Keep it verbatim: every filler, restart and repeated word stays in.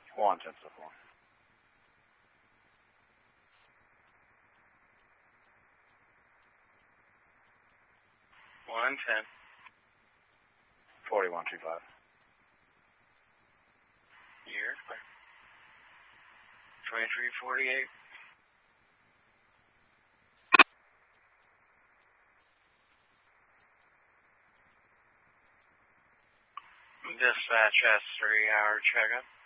One tenth of one. One ten. Forty-one two five. Year. Twenty-three forty-eight. Dispatch has three hour checkup.